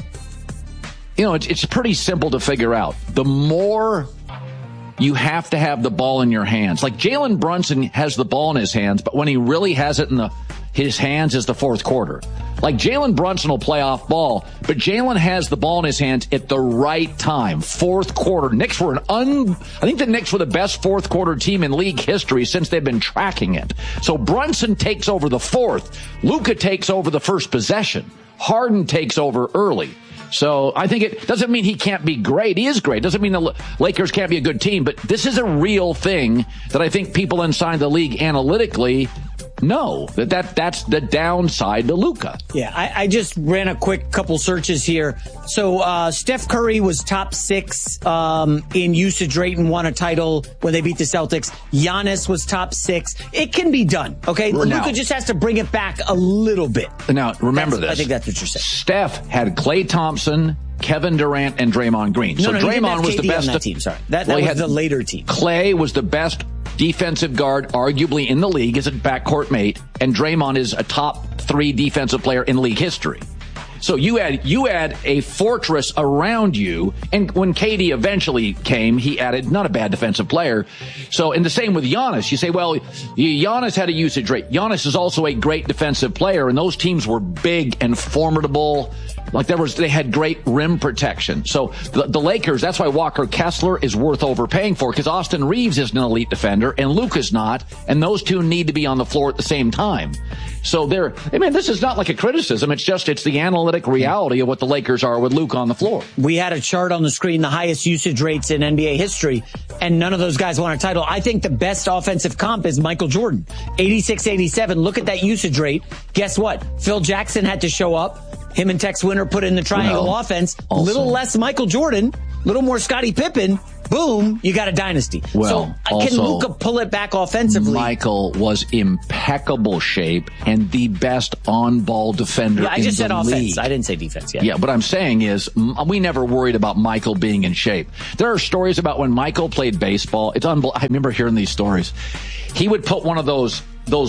it's pretty simple to figure out. The more you have to have the ball in your hands. Like Jalen Brunson has the ball in his hands, but when he really has it in his hands is the fourth quarter. Like Jalen Brunson will play off ball, but Jalen has the ball in his hands at the right time. Fourth quarter. Knicks were I think the Knicks were the best fourth quarter team in league history since they've been tracking it. So Brunson takes over the fourth. Luka takes over the first possession. Harden takes over early. So I think it doesn't mean he can't be great. He is great. Doesn't mean the Lakers can't be a good team, but this is a real thing that I think people inside the league analytically know that's the downside to Luka. Yeah, I just ran a quick couple searches here. So Steph Curry was top 6 in usage rate and won a title when they beat the Celtics. Giannis was top 6. It can be done, okay? Luka just has to bring it back a little bit. Now, remember this. I think that's what you're saying. Steph had Klay Thompson, Kevin Durant, and Draymond Green. Draymond was the best on that team. Sorry, that was the later team. Klay was the best defensive guard, arguably in the league, as a backcourt mate, and Draymond is a top 3 defensive player in league history. So you had a fortress around you, and when KD eventually came, he added not a bad defensive player. So, and the same with Giannis. You say, well, Giannis had a usage rate. Giannis is also a great defensive player, and those teams were big and formidable. Like they had great rim protection. So the Lakers, that's why Walker Kessler is worth overpaying for, because Austin Reeves is an elite defender and Luka's not, and those two need to be on the floor at the same time. So this is not like a criticism. It's the analytic reality of what the Lakers are with Luka on the floor. We had a chart on the screen, the highest usage rates in NBA history, and none of those guys won a title. I think the best offensive comp is Michael Jordan. 86-87. Look at that usage rate. Guess what? Phil Jackson had to show up. Him and Tex Winter put in the triangle offense. A little less Michael Jordan, a little more Scottie Pippen, boom, you got a dynasty. Well, so can Luka pull it back offensively? Michael was impeccable shape and the best on-ball defender in the league. I just said offense. I didn't say defense yet. Yeah, what I'm saying is we never worried about Michael being in shape. There are stories about when Michael played baseball. It's unbelievable. I remember hearing these stories. He would put one of those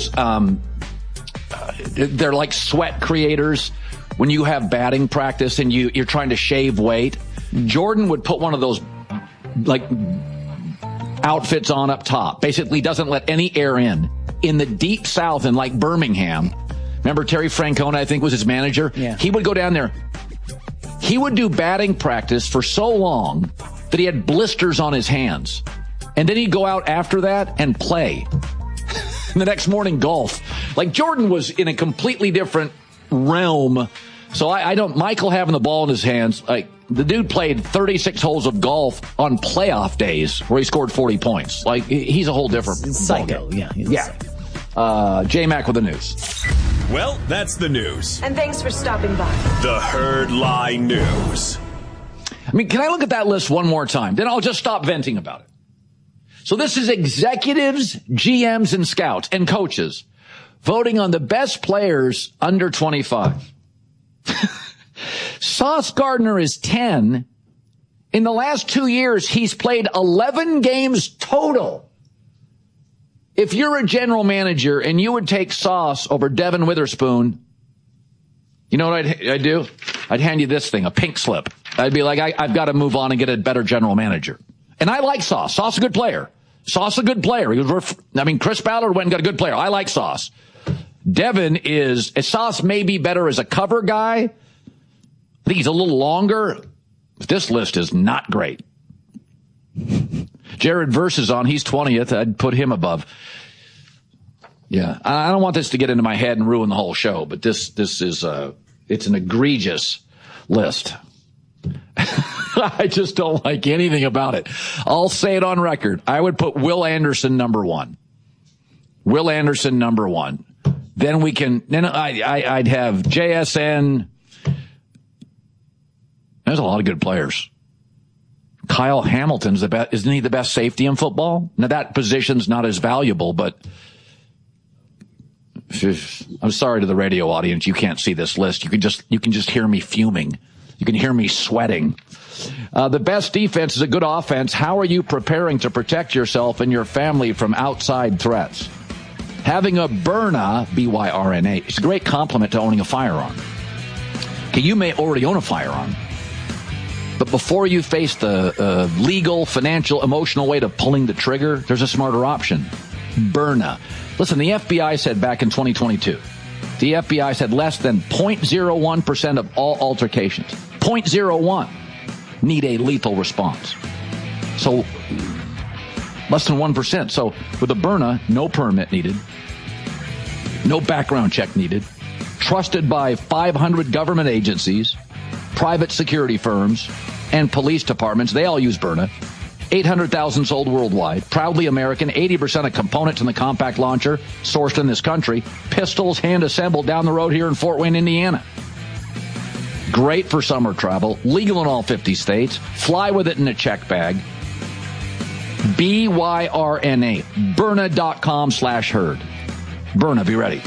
they're like sweat creators when you have batting practice and you're trying to shave weight. Jordan would put one of those like outfits on up top. Basically doesn't let any air in the deep south in like Birmingham. Remember Terry Francona, I think, was his manager? Yeah. He would go down there. He would do batting practice for so long that he had blisters on his hands. And then he'd go out after that and play. And the next morning, golf. Like, Jordan was in a completely different realm. So I don't, Michael having the ball in his hands, like, the dude played 36 holes of golf on playoff days where he scored 40 points. Like, he's a whole different psycho. Yeah. J-Mac with the news. Well, that's the news. And thanks for stopping by. The Herd Lie News. I mean, can I look at that list one more time? Then I'll just stop venting about it. So this is executives, GMs, and scouts and coaches voting on the best players under 25. Sauce Gardner is 10. In the last 2 years, he's played 11 games total. If you're a general manager and you would take Sauce over Devin Witherspoon, you know what I'd do? I'd hand you this thing, a pink slip. I'd be like, I've got to move on and get a better general manager. And I like Sauce. Sauce is a good player. Sauce is a good player. Chris Ballard went and got a good player. I like Sauce. Devin Sauce may be better as a cover guy. I think he's a little longer. But this list is not great. Jared Verse is on. He's 20th. I'd put him above. Yeah. I don't want this to get into my head and ruin the whole show, but this is it's an egregious list. I just don't like anything about it. I'll say it on record. I would put Will Anderson number 1. Will Anderson number 1. Then I'd have JSN. There's a lot of good players. Kyle Hamilton's the best. Isn't he the best safety in football? Now that position's not as valuable, but I'm sorry to the radio audience. You can't see this list. You can just hear me fuming. You can hear me sweating. The best defense is a good offense. How are you preparing to protect yourself and your family from outside threats? Having a Byrna, B-Y-R-N-A, it's a great compliment to owning a firearm. Okay, you may already own a firearm, but before you face the legal, financial, emotional weight of pulling the trigger, there's a smarter option. Byrna. Listen, the FBI said back in 2022, the FBI said less than 0.01% of all altercations, 0.01, need a lethal response. So less than 1%. So with a Byrna, no permit needed, no background check needed, trusted by 500 government agencies, private security firms, and police departments. They all use Byrna. 800,000 sold worldwide. Proudly American. 80% of components in the compact launcher sourced in this country. Pistols hand assembled down the road here in Fort Wayne, Indiana. Great for summer travel. Legal in all 50 states. Fly with it in a check bag. Byrna. Byrna.com/herd. Byrna, be ready.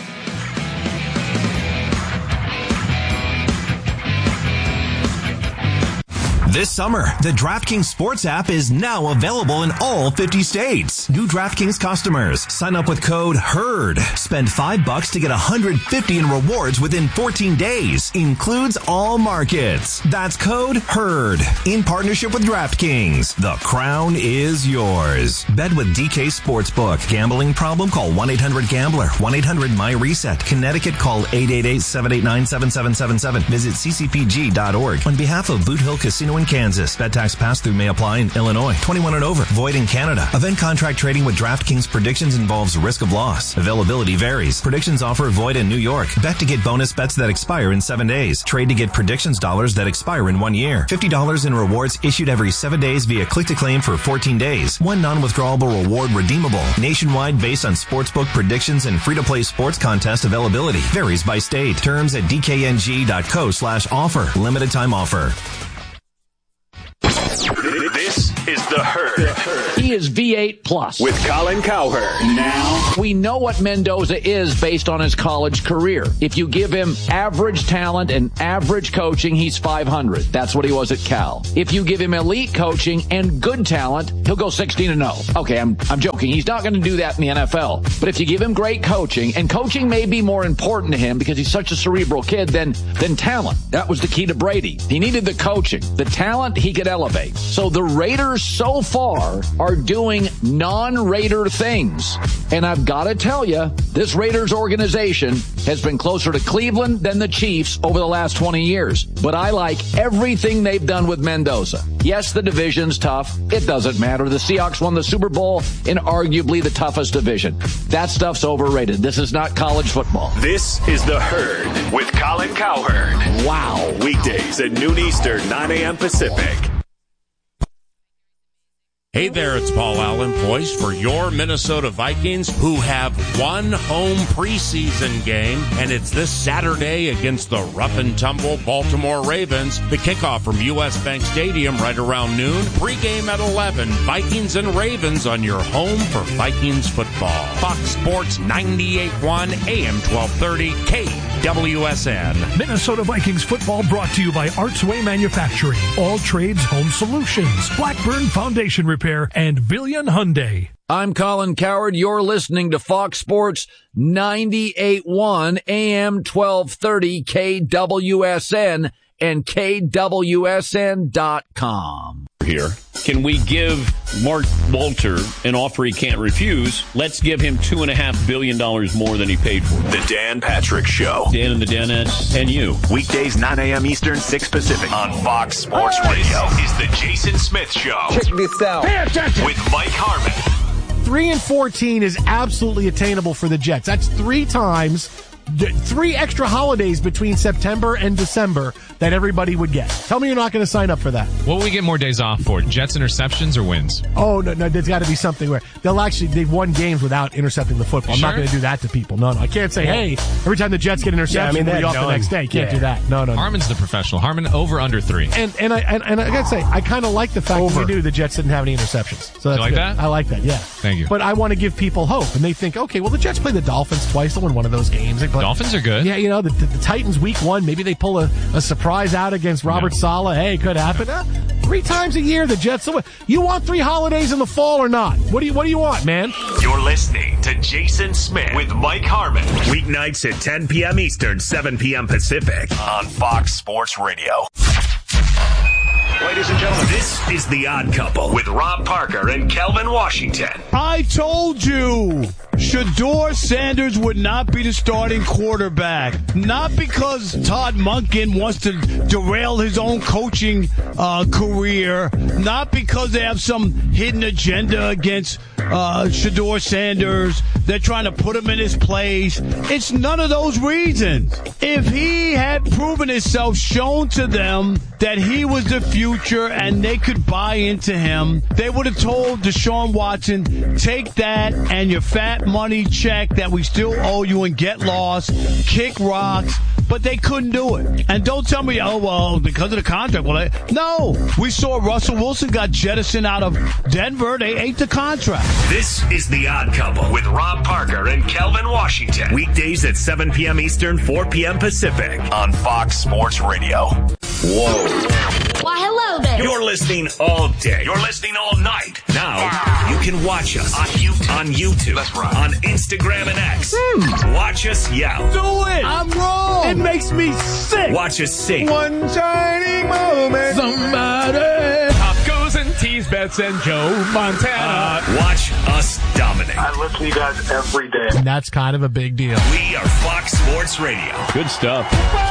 This summer, the DraftKings Sports app is now available in all 50 states. New DraftKings customers, sign up with code HERD. Spend $5 to get $150 in rewards within 14 days. Includes all markets. That's code HERD. In partnership with DraftKings. The crown is yours. Bet with DK Sportsbook. Gambling problem? Call 1-800-GAMBLER. 1-800-MY-RESET. Connecticut, call 888-789-7777. Visit ccpg.org. On behalf of Boot Hill Casino in Kansas. Bet tax pass-through may apply in Illinois. 21 and over. Void in Canada. Event contract trading with DraftKings predictions involves risk of loss. Availability varies. Predictions offer void in New York. Bet to get bonus bets that expire in 7 days. Trade to get predictions dollars that expire in 1 year. $50 in rewards issued every 7 days via click-to-claim for 14 days. One non-withdrawable reward redeemable. Nationwide based on sportsbook predictions and free-to-play sports contest availability. Varies by state. Terms at dkng.co/offer. Limited time offer. This is The Herd. He is V8 plus. With Colin Cowherd. Now, we know what Mendoza is based on his college career. If you give him average talent and average coaching, he's 500. That's what he was at Cal. If you give him elite coaching and good talent, he'll go 16-0. Okay, I'm joking. He's not going to do that in the NFL. But if you give him great coaching, and coaching may be more important to him because he's such a cerebral kid than talent. That was the key to Brady. He needed the coaching. The talent he could elevate. So the Raiders so far are doing non-Raider things. And I've got to tell you, this Raiders organization has been closer to Cleveland than the Chiefs over the last 20 years. But I like everything they've done with Mendoza. Yes, the division's tough. It doesn't matter. The Seahawks won the Super Bowl in arguably the toughest division. That stuff's overrated. This is not college football. This is The Herd with Colin Cowherd. Wow. Weekdays at noon Eastern, 9 a.m. Pacific. Hey there, it's Paul Allen, voice for your Minnesota Vikings, who have one home preseason game, and it's this Saturday against the rough-and-tumble Baltimore Ravens. The kickoff from U.S. Bank Stadium right around noon. Pregame at 11. Vikings and Ravens on your home for Vikings football. Fox Sports 98.1 AM 1230 KWSN. Minnesota Vikings football brought to you by Artsway Manufacturing, All Trades Home Solutions, Blackburn Foundation Repair, and Billion Hyundai. I'm Colin Cowherd. You're listening to Fox Sports 98.1 AM 1230 KWSN and KWSN.com. Here. Can we give Mark Walter an offer he can't refuse? Let's give him $2.5 billion more than he paid for. The Dan Patrick Show. Dan and the Danettes and you. Weekdays 9 a.m. Eastern, 6 Pacific on Fox Sports Radio. Is the Jason Smith Show. Check this out. Pay attention. With Mike Harmon. 3-14 is absolutely attainable for the Jets. That's 3 extra holidays between September and December that everybody would get. Tell me you're not going to sign up for that. What will we get more days off for? Jets interceptions or wins? Oh, no, there's got to be something where they've won games without intercepting the football. I'm not going to do that to people. No. I can't say, hey, every time the Jets get interception, we'll be off the next day. Can't do that. No. Harmon's the professional. Harmon over under 3. And I got to say, I kind of like the fact that we knew the Jets didn't have any interceptions. So that's you like good. that? I like that, yeah. Thank you. But I want to give people hope. And they think, okay, well, the Jets play the Dolphins twice. They'll win one of those games. But, Dolphins are good. Yeah, the Titans week 1, maybe they pull a surprise out against Robert Saleh. Hey, could happen. 3 times a year, the Jets. You want 3 holidays in the fall or not? What do you want, man? You're listening to Jason Smith with Mike Harmon. Weeknights at 10 p.m. Eastern, 7 p.m. Pacific on Fox Sports Radio. Ladies and gentlemen, this is The Odd Couple with Rob Parker and Kelvin Washington. I told you Shedeur Sanders would not be the starting quarterback. Not because Todd Monken wants to derail his own coaching career. Not because they have some hidden agenda against Shedeur Sanders. They're trying to put him in his place. It's none of those reasons. If he had proven himself, shown to them that he was the future and they could buy into him, they would have told Deshaun Watson, take that and your fat money check that we still owe you and get lost, kick rocks. But they couldn't do it. And don't tell me, oh, well, because of the contract. Well, no. We saw Russell Wilson got jettisoned out of Denver. They ate the contract. This is The Odd Couple with Rob Parker and Kelvin Washington. Weekdays at 7 p.m. Eastern, 4 p.m. Pacific on Fox Sports Radio. Whoa. Why, hello there. You're listening all day. You're listening all night. Now, you can watch us on YouTube. That's right. On Instagram and X. Watch us yell. Do it. I'm wrong. It makes me sick. Watch us sing. One shining moment. Somebody. Tacos and tease bets and Joe Montana. Watch us dominate. I listen to you guys every day. And that's kind of a big deal. We are Fox Sports Radio. Good stuff.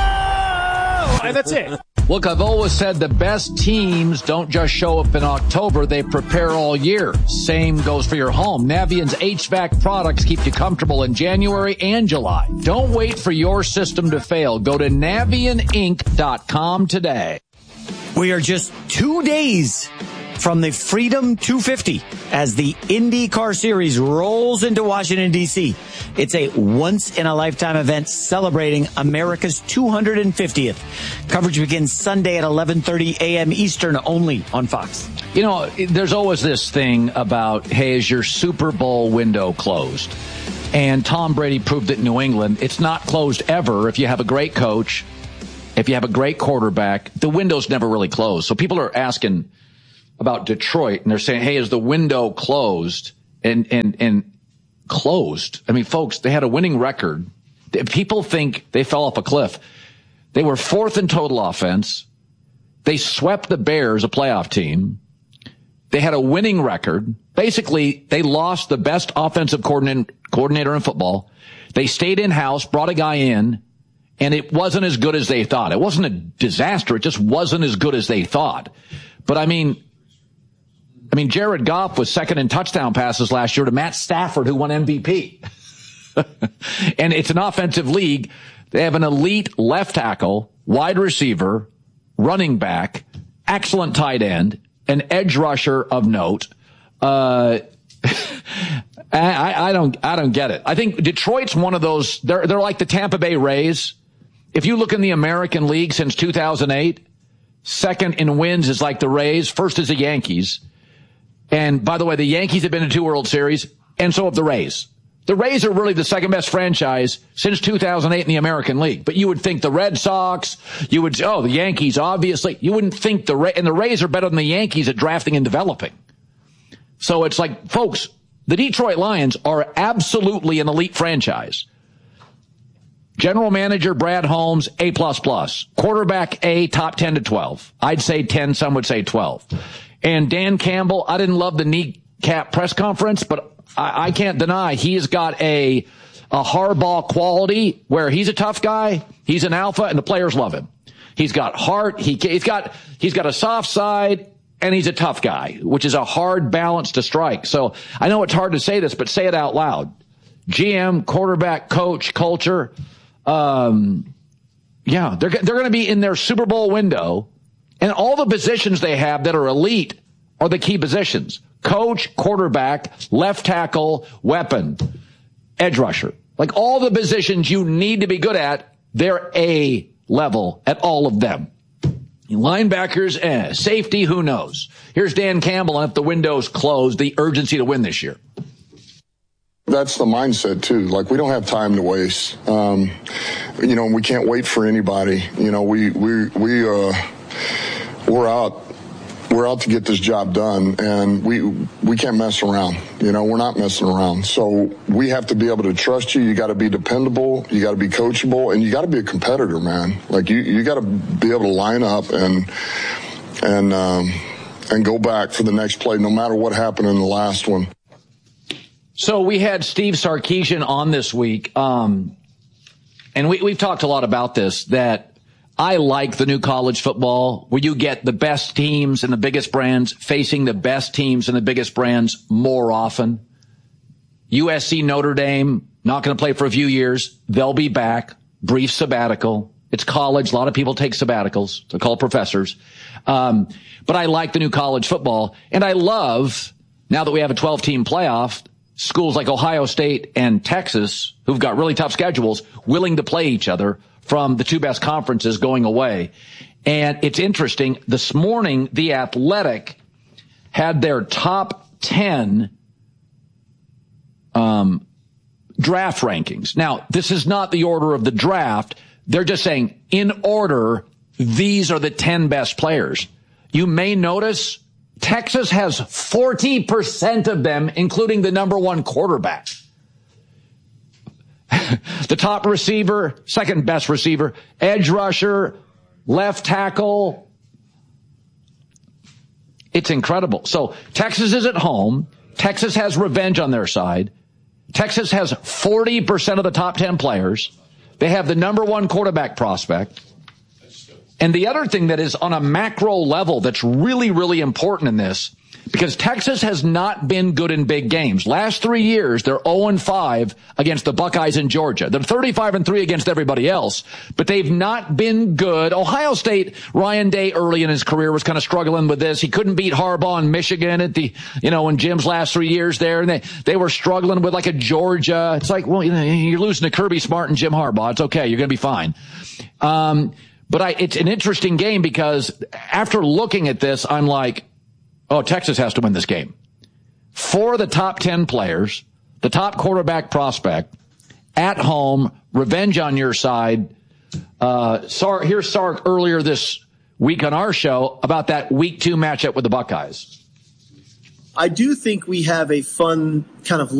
And that's it. Look, I've always said the best teams don't just show up in October, they prepare all year. Same goes for your home. Navient's HVAC products keep you comfortable in January and July. Don't wait for your system to fail. Go to NavientInc.com today. We are just 2 days from the Freedom 250 as the IndyCar Series rolls into Washington, D.C. It's a once-in-a-lifetime event celebrating America's 250th. Coverage begins Sunday at 11:30 a.m. Eastern, only on Fox. You know, there's always this thing about, hey, is your Super Bowl window closed? And Tom Brady proved it in New England. It's not closed ever if you have a great coach, if you have a great quarterback. The window's never really closed. So people are asking about Detroit, and they're saying, hey, is the window closed? And closed. I mean, folks, they had a winning record. People think they fell off a cliff. They were 4th in total offense. They swept the Bears, a playoff team. They had a winning record. Basically, they lost the best offensive coordinator in football. They stayed in-house, brought a guy in, and it wasn't as good as they thought. It wasn't a disaster. It just wasn't as good as they thought. But I mean, Jared Goff was second in touchdown passes last year to Matt Stafford, who won MVP. And it's an offensive league. They have an elite left tackle, wide receiver, running back, excellent tight end, an edge rusher of note. I don't get it. I think Detroit's one of those. They're like the Tampa Bay Rays. If you look in the American League since 2008, second in wins is like the Rays. First is the Yankees. And by the way, the Yankees have been to 2 World Series, and so have the Rays. The Rays are really the second best franchise since 2008 in the American League. But you would think the Red Sox, the Yankees, obviously. You wouldn't think the Rays are better than the Yankees at drafting and developing. So it's like, folks, the Detroit Lions are absolutely an elite franchise. General manager Brad Holmes, A++. Quarterback A, top 10 to 12. I'd say 10, some would say 12. And Dan Campbell, I didn't love the kneecap press conference, but I can't deny he's got a hardball quality where he's a tough guy, he's an alpha, and the players love him. He's got heart, he's got a soft side, and he's a tough guy, which is a hard balance to strike. So I know it's hard to say this, but say it out loud. GM, quarterback, coach, culture. They're going to be in their Super Bowl window, and all the positions they have that are elite are the key positions. Coach, quarterback, left tackle, weapon, edge rusher. Like all the positions you need to be good at, they're A level at all of them. Linebackers, safety, who knows? Here's Dan Campbell, and if the window's closed, the urgency to win this year. That's the mindset too. Like, we don't have time to waste. We can't wait for anybody. We're out to get this job done, and we can't mess around. We're not messing around. So we have to be able to trust you. You got to be dependable. You got to be coachable, and you got to be a competitor, man. Like, you got to be able to line up and go back for the next play, no matter what happened in the last one. So we had Steve Sarkisian on this week, and we've talked a lot about this, that I like the new college football where you get the best teams and the biggest brands facing the best teams and the biggest brands more often. USC, Notre Dame, not going to play for a few years. They'll be back. Brief sabbatical. It's college. A lot of people take sabbaticals. They're called professors. But I like the new college football. And I love, now that we have a 12-team playoff, schools like Ohio State and Texas, who've got really tough schedules, willing to play each other from the 2 best conferences going away. And it's interesting. This morning, The Athletic had their top 10 draft rankings. Now, this is not the order of the draft. They're just saying, in order, these are the 10 best players. You may notice Texas has 40% of them, including the number 1 quarterback. The top receiver, second best receiver, edge rusher, left tackle. It's incredible. So Texas is at home. Texas has revenge on their side. Texas has 40% of the top 10 players. They have the number 1 quarterback prospect. And the other thing that is on a macro level that's really, really important in this, Because Texas has not been good in big games. Last 3 years, they're 0-5 against the Buckeyes in Georgia. They're 35-3 against everybody else, but they've not been good. Ohio State, Ryan Day early in his career was kind of struggling with this. He couldn't beat Harbaugh in Michigan at in Jim's last 3 years there, and they were struggling with like a Georgia. It's like, well, you're losing to Kirby Smart and Jim Harbaugh. It's okay. You're going to be fine. But it's an interesting game because after looking at this, I'm like, oh, Texas has to win this game. 4 of the top 10 players, the top quarterback prospect, at home, revenge on your side. Here's Sark earlier this week on our show about that week 2 matchup with the Buckeyes. I do think we have a fun kind of